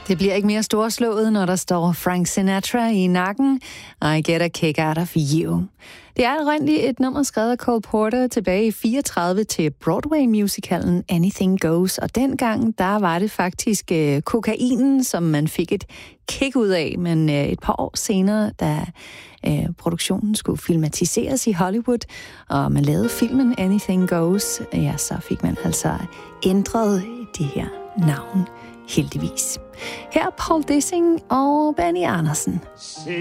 Det bliver ikke mere storslået, når der står Frank Sinatra i nakken. I get a kick out of you. Det er oprindeligt et nummer skrevet af Cole Porter tilbage i 34 til Broadway-musicalen Anything Goes. Og dengang, der var det faktisk kokainen, som man fik et kick ud af. Men et par år senere, da produktionen skulle filmatiseres i Hollywood, og man lavede filmen Anything Goes, ja, så fik man altså ændret det her navn. Heldigvis. Her er Paul Dissing og Benny Andersen.